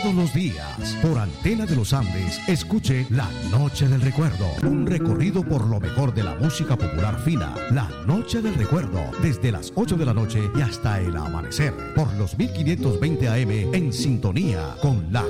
Todos los días, por Antena de los Andes, escuche La Noche del Recuerdo. Un recorrido por lo mejor de la música popular fina. La Noche del Recuerdo, desde las 8 de la noche y hasta el amanecer. Por los 1520 AM, en sintonía con la